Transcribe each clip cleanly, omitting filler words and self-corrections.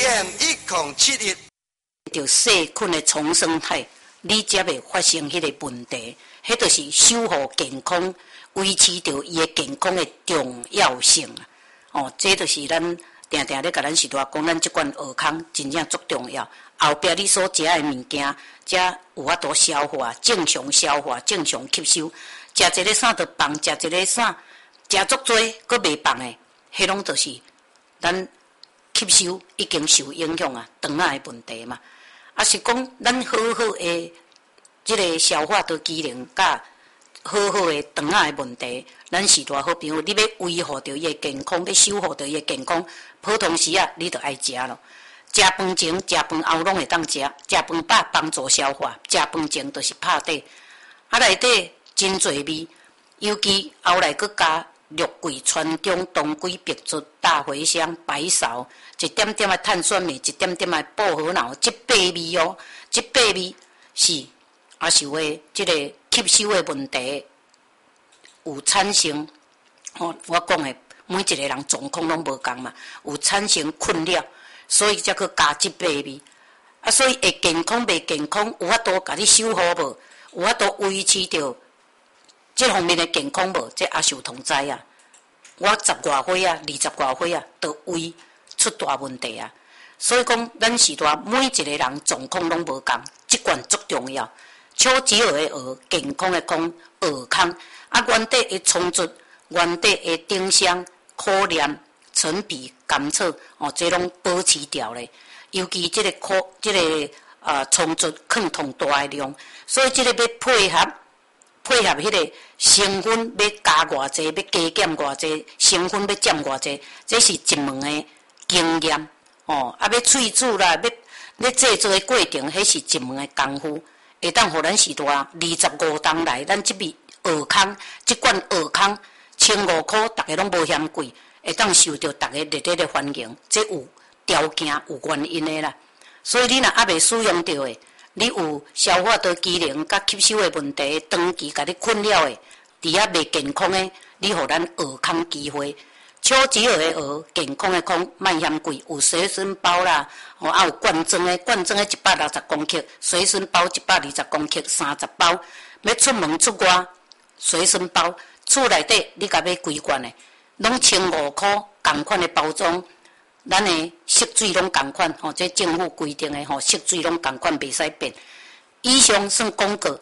AM1071， 就细菌的重生态，你才会发生迄个问题。迄就是守护健康，维持着伊的健康的重要性。哦，这就是咱定定咧甲咱是大讲，咱即款学康真正足重要。后壁你所食的物件，才有法度消化，正常消化，正常吸收。食一个啥就放，食一个啥，食足多佫袂放的，迄拢就是咱吸收已经受影响啊，肠仔的问题嘛。啊是讲咱好好的即个消化道机能，甲好好的肠仔的问题，咱是大好朋友。你要维护着伊的健康，要守护着伊的健康，普通时啊，你着爱食咯。食饭前、食饭后拢会当食，食饭饱帮助消化，食饭前就是拍底。啊，内底真侪味，尤其后来佫加肉桂、川芎、当归、白术、大茴香、白芍，一点点的碳酸镁，一点点的薄荷脑，这八味哦，这八味是也是为即个吸收的问题有产生。哦，我讲的每一个人状况拢无共嘛，有产生困扰。所以才去加这八味，啊，所以会健康袂健康，有法度甲你守护无？有法度维持着这方面的健康无？这也是有通知啊。我10外岁啊，20外岁啊，都胃出大问题啊。所以讲，咱是大每一个人状况拢无共，这关足重要。超级学的学，健康的康，学康啊，原底会充足，原底会丁香、苦莲。陈皮、甘草，哦，这拢保持掉咧。尤其这个充足抗痛大的量，所以这个要配合迄个成分要加偌济，要加减偌济，成分要占偌济，这是一门的经验。哦，啊，要萃取啦，要制作的过程，迄是一门的功夫，会当互咱是大25档来，咱这味学康，这罐学康1500块，大家拢无嫌贵。会当受到大家热烈的欢迎，这有条件、有原因的啦。所以你若还未使用到的，你有消化道机能甲吸收的问题，长期甲你困扰的，伫遐未健康的，你互咱学康机会。超级学的学，健康的康，莫嫌贵，有随身包啦，哦，啊有罐装的160公克，随身包120公克，30包。要出门出外，随身包，厝内底你甲买几罐的？拢1500块，同款的包装，咱的色水拢同款，吼，这政府规定的吼，色水拢同款，袂使变。以上算广告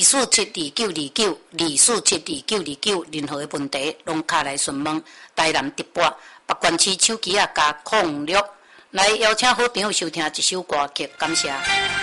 ，24729924472929，任何的问题拢敲来询问。台南直播，北关市手机啊加06，来邀请好朋友收听一首歌曲，感谢。